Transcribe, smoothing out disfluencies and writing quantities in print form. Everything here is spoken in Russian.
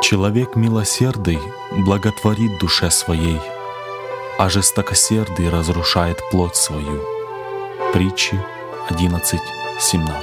Человек милосердый благотворит душе своей, а жестокосердый разрушает плоть свою. Притчи 11:17.